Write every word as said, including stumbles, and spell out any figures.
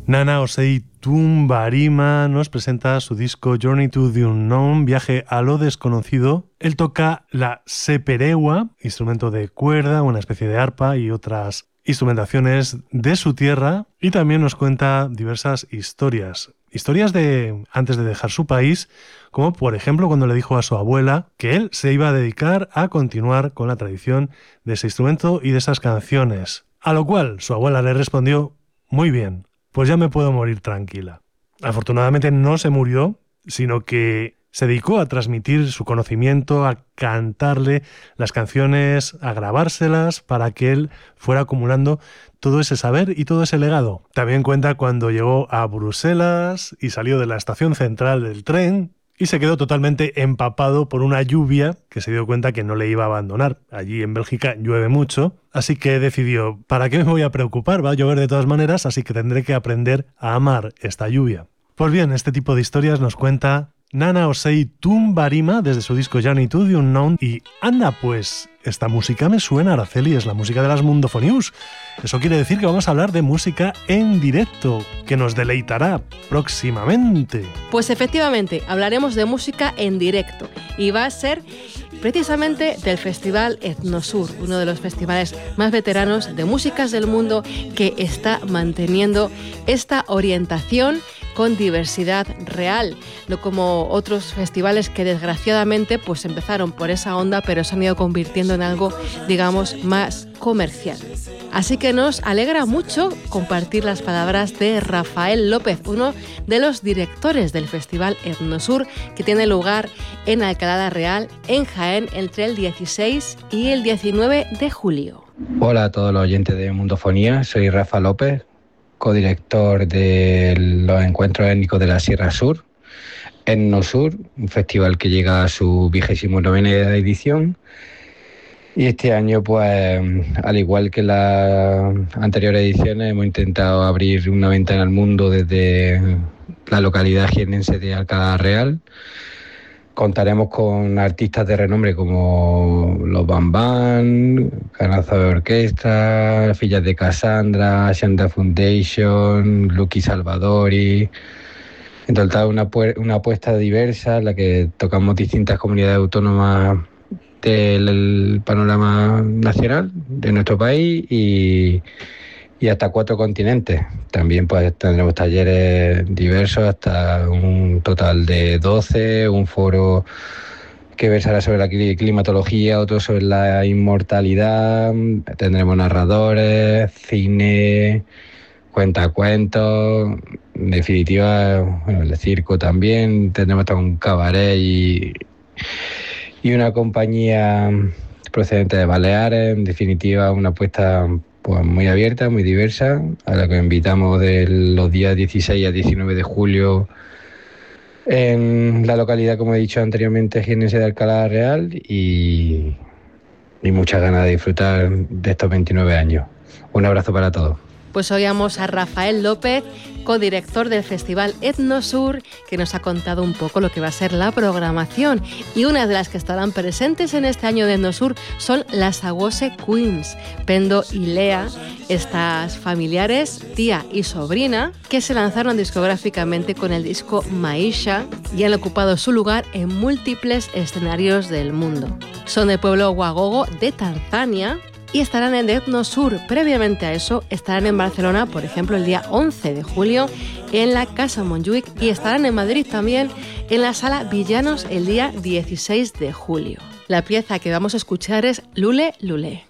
Nana Osei Tumbarima nos presenta su disco Journey to the Unknown, Viaje a lo Desconocido. Él toca la seperewa, instrumento de cuerda, una especie de arpa y otras instrumentaciones de su tierra, y también nos cuenta diversas historias. Historias de antes de dejar su país, como por ejemplo cuando le dijo a su abuela que él se iba a dedicar a continuar con la tradición de ese instrumento y de esas canciones. A lo cual su abuela le respondió: muy bien, pues ya me puedo morir tranquila. Afortunadamente no se murió, sino que se dedicó a transmitir su conocimiento, a cantarle las canciones, a grabárselas para que él fuera acumulando todo ese saber y todo ese legado. También cuenta cuando llegó a Bruselas y salió de la estación central del tren y se quedó totalmente empapado por una lluvia que se dio cuenta que no le iba a abandonar. Allí en Bélgica llueve mucho, así que decidió: ¿para qué me voy a preocupar? Va a llover de todas maneras, así que tendré que aprender a amar esta lluvia. Pues bien, este tipo de historias nos cuenta Nana Osei Tumbarima desde su disco Journey to the Unknown. Y anda, pues esta música me suena, Araceli, es la música de las Mundofonius. Eso quiere decir que vamos a hablar de música en directo, que nos deleitará próximamente. Pues efectivamente, hablaremos de música en directo y va a ser precisamente del Festival Etnosur, uno de los festivales más veteranos de músicas del mundo que está manteniendo esta orientación con diversidad real, no como otros festivales que desgraciadamente pues empezaron por esa onda pero se han ido convirtiendo en algo, digamos, más comercial. Así que nos alegra mucho compartir las palabras de Rafael López, uno de los directores del Festival Etnosur, que tiene lugar en Alcalá la Real, en Jaén, entre el dieciséis y el diecinueve de julio. Hola a todos los oyentes de Mundofonía, soy Rafa López, codirector de los encuentros étnicos de la Sierra Sur, Etnosur, un festival que llega a su vigésimo novena edición. Y este año, pues, al igual que las anteriores ediciones, hemos intentado abrir una ventana al mundo desde la localidad jiennense de Alcalá Real. Contaremos con artistas de renombre como los Bambán, Canazo de Orquesta, Fillas de Cassandra, Shanda Foundation, Lucky Salvadori. En total, una, una apuesta diversa en la que tocamos distintas comunidades autónomas del panorama nacional de nuestro país y, y hasta cuatro continentes. También pues tendremos talleres diversos, hasta un total de doce, un foro que versará sobre la climatología, otro sobre la inmortalidad, tendremos narradores, cine, cuentacuentos, en definitiva, bueno, el circo también, tendremos hasta un cabaret y y una compañía procedente de Baleares. En definitiva, una apuesta pues muy abierta, muy diversa, a la que invitamos de los días dieciséis a diecinueve de julio en la localidad, como he dicho anteriormente, jiennense de Alcalá Real, y, y muchas ganas de disfrutar de estos veintinueve años. Un abrazo para todos. Pues oíamos a Rafael López, codirector del Festival Etnosur, que nos ha contado un poco lo que va a ser la programación. Y una de las que estarán presentes en este año de Etnosur son las Awose Queens, Pendo y Lea, estas familiares, tía y sobrina, que se lanzaron discográficamente con el disco Maisha y han ocupado su lugar en múltiples escenarios del mundo. Son del pueblo Wagogo de Tanzania y estarán en Etnosur. Previamente a eso estarán en Barcelona, por ejemplo, el día once de julio en la Casa Montjuïc, y estarán en Madrid también en la Sala Villanos el día dieciséis de julio. La pieza que vamos a escuchar es Lule Lule.